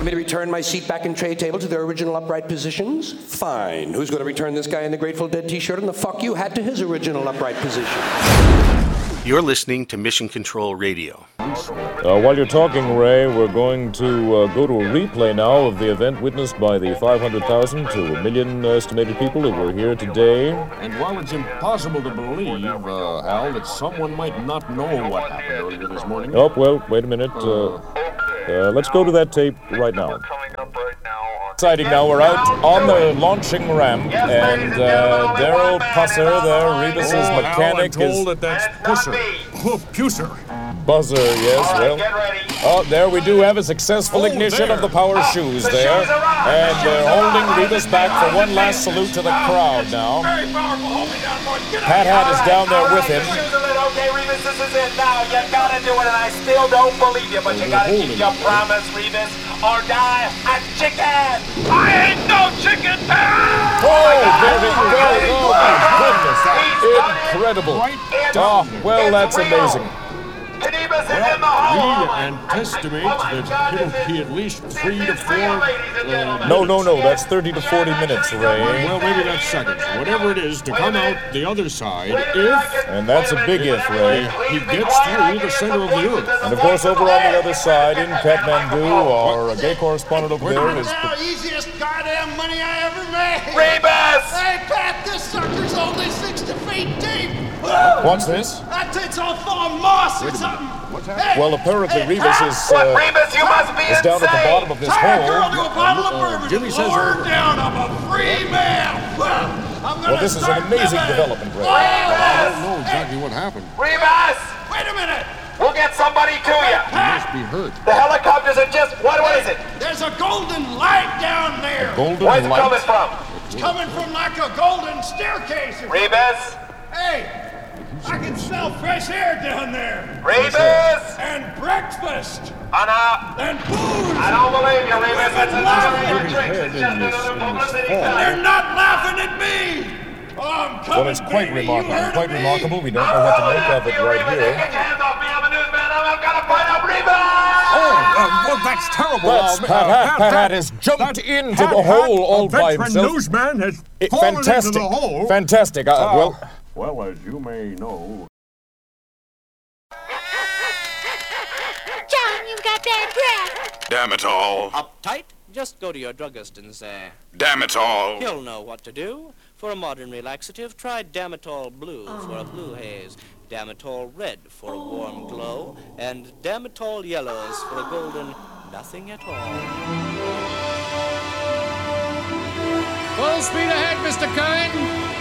want me to return my seat back and tray table to their original upright positions? Fine. Who's going to return this guy in the Grateful Dead t-shirt and the fuck you hat to his original upright position? You're listening to Mission Control Radio. While you're talking, Ray, we're going to go to a replay now of the event witnessed by the 500,000 to 1 million estimated people who were here today. And while it's impossible to believe, Al, that someone might not know what happened earlier this morning... Oh, well, wait a minute. Let's go to that tape right now. Exciting now, we're out on the launching ramp, and Daryl Pusser there, Rebus's mechanic, I'm told that that's Pusser. Pusser. Buzzer, yes, well. Oh, there we do have a successful ignition of the power shoes there. And they're holding Rebus back for one last salute to the crowd now. Pat Hat is down there with him. Okay, Rebus, this is it now. You gotta do it, and I still don't believe you, but you gotta keep your promise, Rebus, or die a chicken. I ain't no chicken, Pat! Oh, there we go. Oh, my goodness. Incredible. Oh, well, that's amazing. We anticipate that it'll be at least 3 to 4... No, that's 30 to 40 minutes, Ray. Well, maybe that's seconds. Whatever it is, to come out the other side, if... And that's a big if, Ray. He gets through the center of the earth. And, of course, over on the other side, in Kathmandu, our gay correspondent over there is... Now, easiest goddamn money I ever made! Rebus! Hey, Pat, this sucker's only 60 feet deep! What's this? That takes off on moss or something! What's happening? Well, apparently Rebus is Rebus, you must be down at the bottom of this Tie a girl hole. to a bottle of bourbon Jimmy and says lower over. her down. I'm a free man! Well, this is an amazing development, Ray. I don't know exactly what happened. Rebus! Wait a minute! We'll get somebody to you. He must be hurt. The helicopters are just... What is it? There's a golden light down there! Golden Where's it light. coming from? It's coming from like a golden staircase. Rebus? Hey! I can smell fresh air down there! Rebus! And breakfast! And booze! I don't believe you, Rebus. It's Women another laughing. trick. It's just a publicity stunt. They're not laughing at me! Oh, I'm coming, Well, it's quite baby. remarkable. You heard Quite of me? remarkable. We don't know what to make of it right Rebus, here. get your hands off me. I'm a newsman. I've got to find out Rebus! Well, that's terrible. That's Pat Hat. Pat Hat has jumped into the hole all by himself. Newsman has fallen Fantastic. into the hole. Fantastic. Well, as you may know... John, you've got bad breath. Damn it all. Uptight? Just go to your druggist and say, Damn it all. he'll know what to do. For a modern relaxative, try Damitol Blue for a blue haze, Damitol Red for a warm glow, and Damitol Yellows for a golden nothing at all. Full speed ahead, Mr. Cohen.